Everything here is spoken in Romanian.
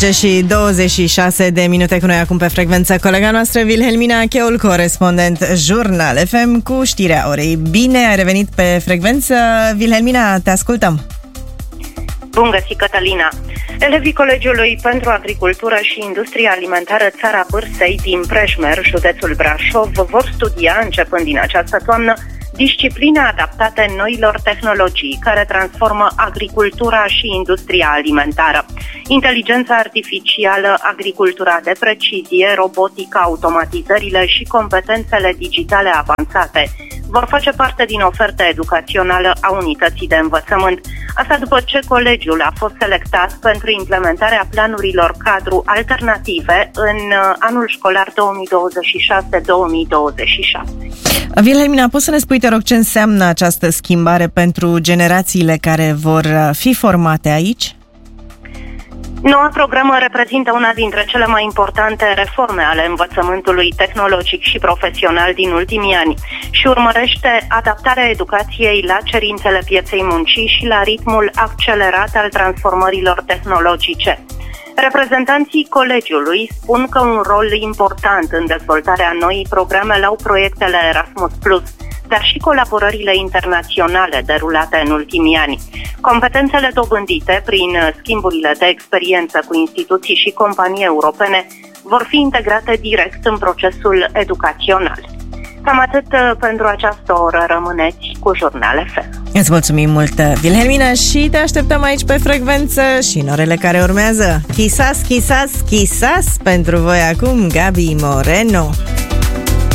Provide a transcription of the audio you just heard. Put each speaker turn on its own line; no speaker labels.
Și 26 de minute cu noi acum pe frecvență. Colega noastră Wilhelmina Cheul, corespondent Jurnal FM cu știrea orei. Bine ai revenit pe frecvență, Wilhelmina, te ascultăm.
Bun găsit, Cătălina! Elevii Colegiului pentru Agricultură și Industrie Alimentară Țara Bârsei din Prejmer, județul Brașov, vor studia, începând din această toamnă, discipline adaptate noilor tehnologii care transformă agricultura și industria alimentară. Inteligența artificială, agricultura de precizie, robotica, automatizările și competențele digitale avansate vor face parte din oferta educațională a unității de învățământ. Asta după ce colegiul a fost selectat pentru implementarea planurilor cadru alternative în anul școlar 2026-2027.
Wilhelmina, poți să ne spui, te rog, ce înseamnă această schimbare pentru generațiile care vor fi formate aici?
Noua programă reprezintă una dintre cele mai importante reforme ale învățământului tehnologic și profesional din ultimii ani și urmărește adaptarea educației la cerințele pieței muncii și la ritmul accelerat al transformărilor tehnologice. Reprezentanții colegiului spun că un rol important în dezvoltarea noii programe l-au proiectele Erasmus+, dar și colaborările internaționale derulate în ultimii ani. Competențele dobândite prin schimburile de experiență cu instituții și companii europene vor fi integrate direct în procesul educațional. Cam atât pentru această oră. Rămâneți cu Jurnal FM.
Îți mulțumim mult, Wilhelmina, și te așteptăm aici pe frecvență și în orele care urmează. Chisas, chisas, chisas pentru voi acum, Gabi Moreno.